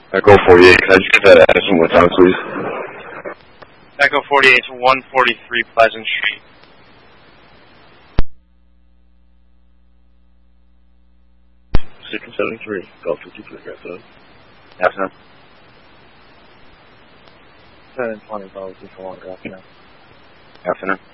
Echo 48, can I just get that address one more time, please? Echo 48 to 143 Pleasant Street. Second 73, Golf 53, afternoon. Afternoon. 720, Golf 54, afternoon. Afternoon.